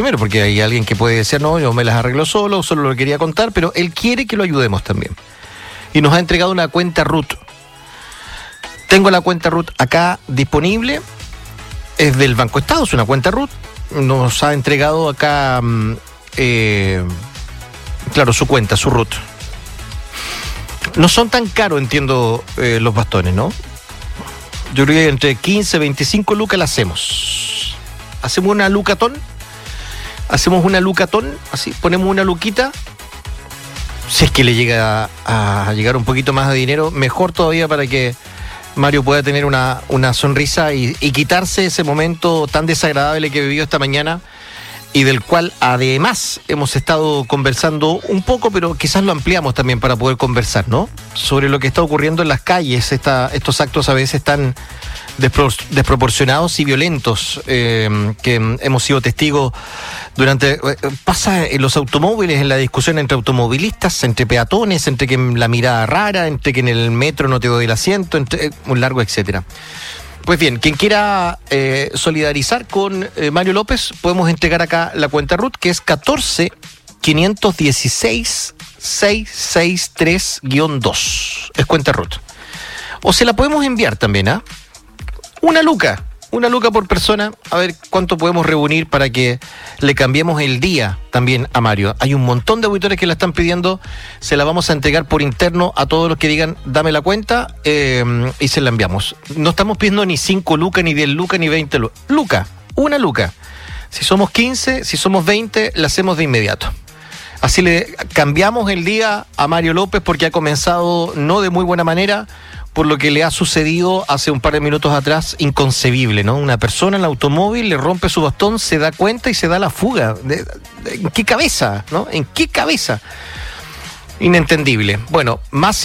primero, porque hay alguien que puede decir, no, yo me las arreglo solo lo quería contar, pero él quiere que lo ayudemos también. Y nos ha entregado una cuenta RUT. Tengo la cuenta RUT acá disponible, es del Banco Estado, es una cuenta RUT. Nos ha entregado acá, claro, su cuenta, su RUT. No son tan caros, entiendo, los bastones, ¿no? Yo creo que entre 15, 25 lucas la hacemos. Hacemos una lucatón, así, ponemos una luquita. Si es que le llega a llegar un poquito más de dinero, mejor todavía para que Mario pueda tener una sonrisa y quitarse ese momento tan desagradable que vivió esta mañana y del cual además hemos estado conversando un poco, pero quizás lo ampliamos también para poder conversar, ¿no? Sobre lo que está ocurriendo en las calles, estos actos a veces tan desproporcionados y violentos que hemos sido testigos durante... Pasa en los automóviles, en la discusión entre automovilistas, entre peatones, entre que la mirada rara, entre que en el metro no te doy el asiento, entre un largo etcétera. Pues bien, quien quiera solidarizar con Mario López, podemos entregar acá la cuenta RUT, que es 14 516 663-2. Es cuenta RUT. O se la podemos enviar también, ¿ah? Una luca por persona, a ver cuánto podemos reunir para que le cambiemos el día también a Mario. Hay un montón de auditores que la están pidiendo, se la vamos a entregar por interno a todos los que digan, dame la cuenta, y se la enviamos. No estamos pidiendo ni 5 lucas, ni 10 lucas, ni 20 lucas. Una luca. Si somos 15, si somos 20, la hacemos de inmediato. Así le cambiamos el día a Mario López porque ha comenzado no de muy buena manera, por lo que le ha sucedido hace un par de minutos atrás, inconcebible, ¿no? Una persona en el automóvil le rompe su bastón, se da cuenta y se da la fuga. ¿En qué cabeza, no? ¿En qué cabeza? Inentendible. Bueno, más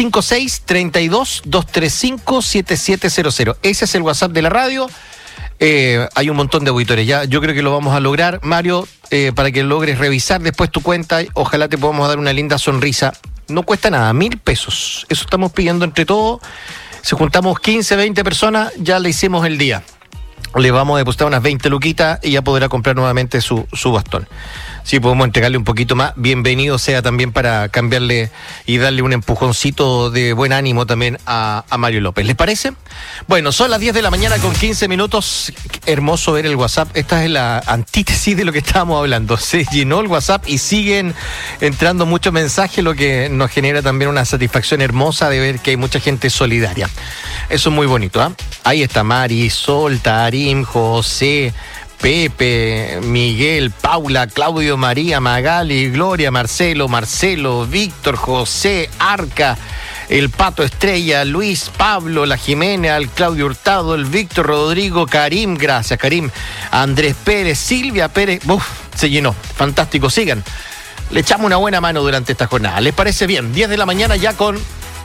56-32-235-7700. Ese es el WhatsApp de la radio. Hay un montón de auditores ya. Yo creo que lo vamos a lograr, Mario, para que logres revisar después tu cuenta. Ojalá te podamos dar una linda sonrisa. No cuesta nada, 1,000 pesos. Eso estamos pidiendo entre todos. Si juntamos 15, 20 personas, ya le hicimos el día. Le vamos a depositar unas 20 luquitas y ya podrá comprar nuevamente su bastón. Si podemos entregarle un poquito más, bienvenido sea también para cambiarle y darle un empujoncito de buen ánimo también a Mario López. ¿Les parece? Bueno, son las 10 de la mañana con 15 minutos. Hermoso ver el WhatsApp. Esta es la antítesis de lo que estábamos hablando. Se llenó el WhatsApp y siguen entrando muchos mensajes, lo que nos genera también una satisfacción hermosa de ver que hay mucha gente solidaria. Eso es muy bonito, ¿ah? Ahí está Mari, Sol, Tarim, José, Pepe, Miguel, Paula, Claudio, María, Magali, Gloria, Marcelo, Víctor, José, Arca, el Pato Estrella, Luis, Pablo, la Jimena, el Claudio Hurtado, el Víctor, Rodrigo, Karim, gracias Karim, Andrés Pérez, Silvia Pérez, se llenó, fantástico, sigan. Le echamos una buena mano durante esta jornada, ¿les parece bien? 10 de la mañana ya con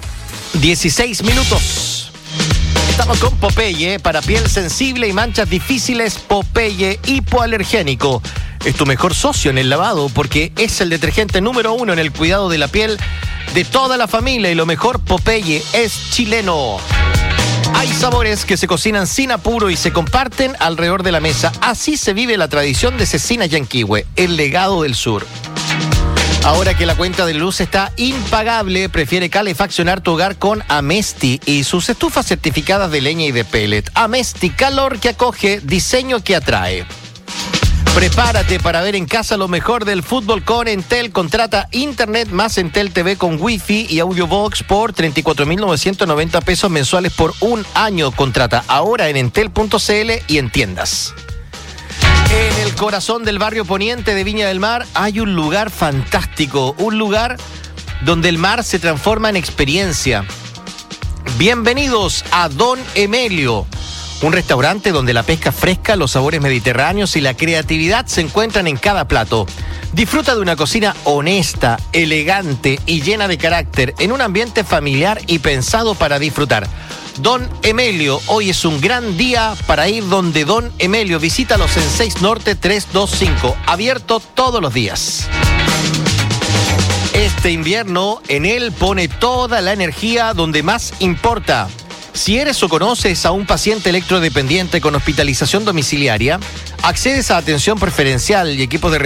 16 minutos. Estamos con Popeye, para piel sensible y manchas difíciles, Popeye hipoalergénico. Es tu mejor socio en el lavado porque es el detergente número 1 en el cuidado de la piel de toda la familia y lo mejor, Popeye es chileno. Hay sabores que se cocinan sin apuro y se comparten alrededor de la mesa. Así se vive la tradición de Cecina Yanquihue, el legado del sur. Ahora que la cuenta de luz está impagable, prefiere calefaccionar tu hogar con Amesti y sus estufas certificadas de leña y de pellet. Amesti, calor que acoge, diseño que atrae. Prepárate para ver en casa lo mejor del fútbol con Entel. Contrata Internet más Entel TV con Wi-Fi y Audiobox por 34.990 pesos mensuales por un año. Contrata ahora en entel.cl y en tiendas. En el corazón del barrio poniente de Viña del Mar hay un lugar fantástico, un lugar donde el mar se transforma en experiencia. Bienvenidos a Don Emelio, un restaurante donde la pesca fresca, los sabores mediterráneos y la creatividad se encuentran en cada plato. Disfruta de una cocina honesta, elegante y llena de carácter en un ambiente familiar y pensado para disfrutar. Don Emelio, hoy es un gran día para ir donde Don Emelio. Visítalos en 6 Norte 325, abierto todos los días. Este invierno, en él pone toda la energía donde más importa. Si eres o conoces a un paciente electrodependiente con hospitalización domiciliaria, accedes a atención preferencial y equipos de